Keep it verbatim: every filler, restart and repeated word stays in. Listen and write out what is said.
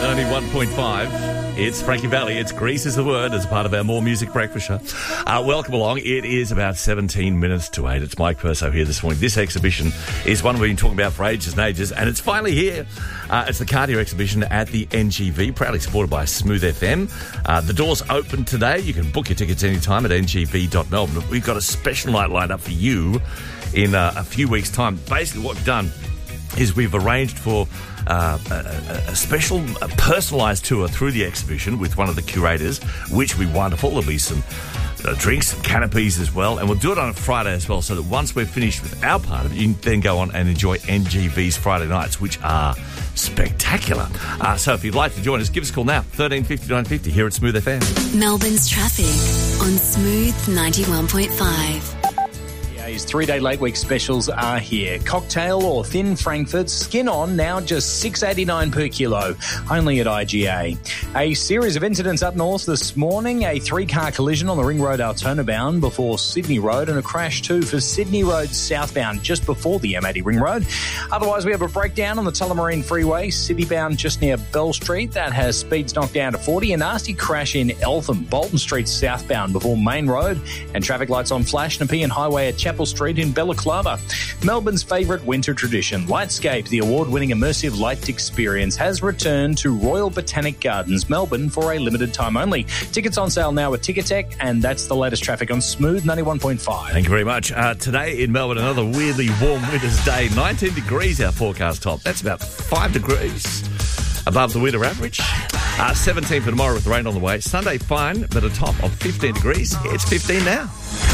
ninety-one point five. It's Frankie Valli. It's Grease is the Word as a part of our More Music Breakfast show. Uh, welcome along. It is about seventeen minutes to eight. It's Mike Purso here this morning. This exhibition is one we've been talking about for ages and ages, and it's finally here. Uh, it's the Cardio exhibition at the N G V, proudly supported by Smooth F M. Uh, the doors open today. You can book your tickets anytime at n g v dot melbourne. We've got a special night lined up for you in uh, a few weeks' time. Basically, what we've done is we've arranged for uh, a, a special a personalised tour through the exhibition with one of the curators, which will be wonderful. There'll be some uh, drinks, some canopies as well, and we'll do it on a Friday as well, so that once we're finished with our part of it, you can then go on and enjoy N G V's Friday nights, which are spectacular. Uh, so if you'd like to join us, give us a call now, thirteen fifty, nine fifty, here at Smooth F M. Melbourne's traffic on Smooth ninety-one point five. His three-day late week specials are here. Cocktail or thin Frankfurt, skin on, now just six dollars eighty-nine per kilo, only at I G A. A series of incidents up north this morning, a three-car collision on the Ring Road Altona bound before Sydney Road, and a crash too for Sydney Road southbound just before the M eighty Ring Road. Otherwise, we have a breakdown on the Tullamarine Freeway, city bound just near Bell Street. That has speeds knocked down to forty. A nasty crash in Eltham, Bolton Street southbound before Main Road, and traffic lights on Flash Nepean Highway at Chapel Street in Balaclava. Melbourne's favourite winter tradition, Lightscape, the award-winning immersive light experience, has returned to Royal Botanic Gardens, Melbourne, for a limited time only. Tickets on sale now at Ticketek, and that's the latest traffic on Smooth ninety-one point five. Thank you very much. Uh, today in Melbourne, another weirdly warm winter's day. nineteen degrees our forecast top. That's about five degrees above the winter average. Uh, seventeen for tomorrow with the rain on the way. Sunday, fine, but a top of fifteen degrees. It's fifteen now.